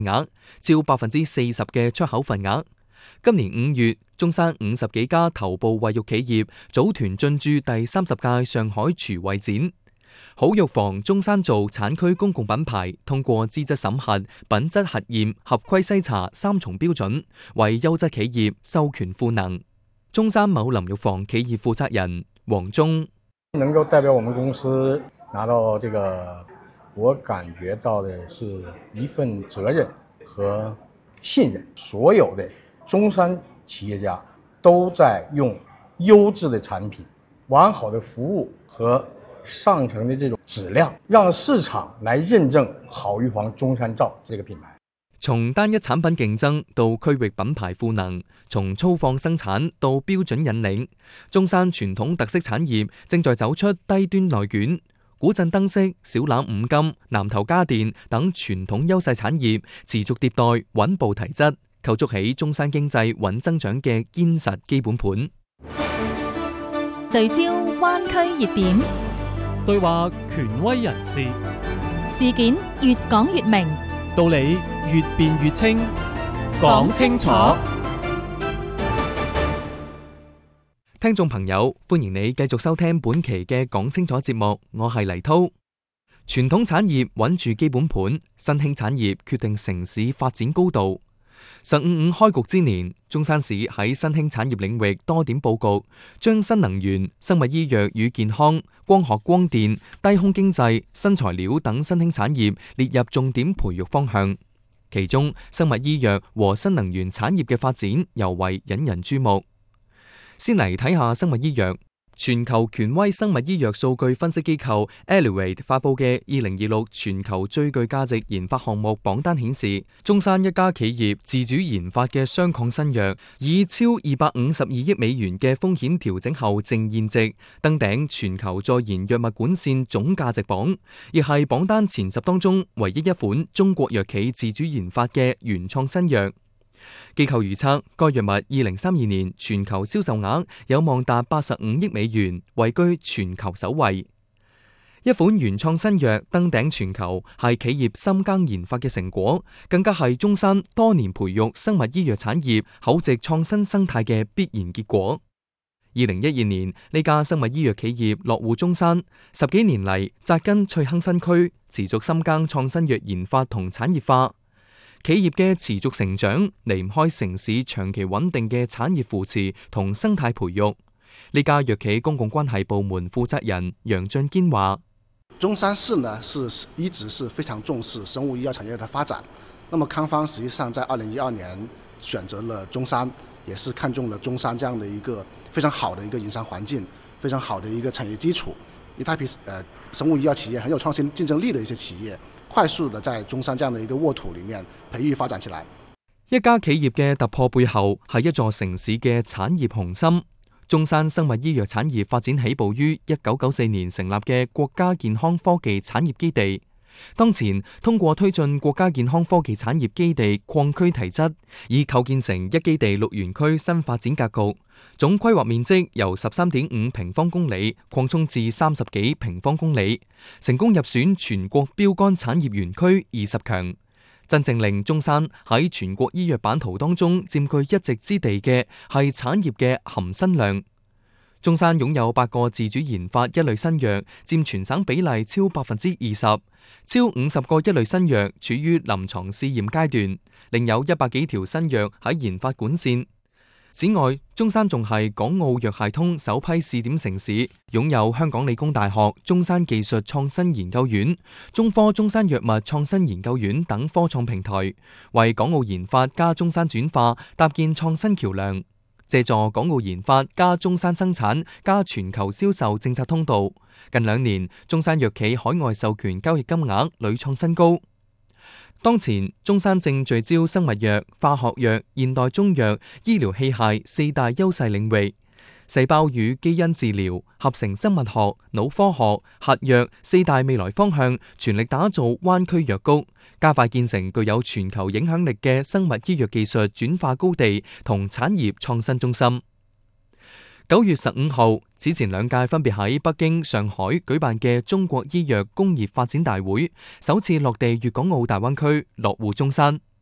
額，超40%嘅出口份額。今年5月，中山50幾家頭部衛浴企業組團進駐第30屆上海廚衛展。好浴房中山造產區公共品牌通過資質審核、品質核驗、合規篩查3重標準，為優質企業授權賦能。中山某淋浴房企業負責人黃忠： 能夠代表我們公司拿到這個，我感覺到的是一份責任和信任。所有的中山企業家都在用優質的產品、完好的服務和上乘的這種質量，讓市場來認證好浴房中山造這個品牌。 從單一產品競爭到區域品牌賦能，從粗放生產到標準引領，中山傳統特色產業正在走出低端內卷。古鎮燈飾、小欖五金、南頭家電等傳統優勢產業持續迭代，穩步提質，構築起中山經濟穩增長嘅堅實基本盤。 聚焦灣區熱點， 對話權威人士， 事件越講越明， 道理越辯越清，講清楚。 聽眾朋友，歡迎你繼續收聽本期嘅講清楚節目，我係黎濤。傳統產業穩住基本盤，新興產業決定城市發展高度。15-5開局之年，中山市喺新興產業領域多點佈局，將新能源、生物醫藥與健康、光學光電、低空經濟、新材料等新興產業列入重點培育方向。其中，生物醫藥和新能源產業嘅發展尤為引人注目。先嚟睇下生物醫藥。全球權威生物醫藥數據分析機構 Elevate 發佈嘅2026全球最具價值研發項目榜單顯示，中山一家企業自主研發嘅雙抗新藥，以超252億美元嘅風險調整後淨現值登頂全球在研藥物管線總價值榜，亦係榜單前10當中唯一一款中國藥企自主研發嘅原創新藥。機構預測，該藥物2032年全球銷售額有望達85億美元，位居全球首位。一款原創新藥登頂全球，係企業深耕研發嘅成果，更加係中山多年培育生物醫藥產業厚植創新生態嘅必然結果。2012年，呢家生物醫藥企業落戶中山，10幾年嚟扎根翠亨新區，持續深耕創新藥研發同產業化。企業嘅持續成長離唔開城市長期穩定嘅產業扶持同生態培育。呢家藥企公共關係部門負責人楊俊堅話： 中山市呢一直是非常重視生物醫藥產業的發展。那麼康方實際上在2012年選擇了中山，也是看中了中山這樣的一個非常好的一個營商環境，非常好的一個產業基礎。一大批生物醫藥企業很有創新競爭力的一些企業，快速的在中山這樣的一個沃土裏面培育發展起來。 一家企業嘅突破背後係一座城市嘅產業雄心。中山生物醫藥產業發展起步於1994年成立嘅國家健康科技產業基地。當前通過推進國家健康科技產業基地擴區提質，已構建成一基地6園區新發展格局，總規劃面積由13.5平方公里擴充至30幾平方公里，成功入選全國標杆產業園區20強。真正令中山喺全國醫藥版圖當中佔據一席之地嘅係產業嘅含新量。中山擁有8個自主研發一類新藥，佔全省比例超20%，超50個一類新藥處於臨床試驗階段，另有100幾條新藥喺研發管線。此外，中山仲係港澳藥械通首批試點城市，擁有香港理工大學中山技術創新研究院、中科中山藥物創新研究院等科創平台，為港澳研發加中山轉化搭建創新橋樑。借助港澳研發加中山生產加全球銷售政策通道，近2年中山藥企海外授權交易金額屢創新高。當前中山正聚焦生物藥、化學藥、現代中藥、醫療器械4大優勢領域，細胞與基因治療、合成生物學、腦科學、核藥4大未來方向，全力打造灣區藥谷，加快建成具有全球影響力嘅生物醫藥技術轉化高地同產業創新中心。 9月15號，此前2屆分別喺北京、上海舉辦嘅中國醫藥工業發展大會，首次落地粵港澳大灣區，落戶中山。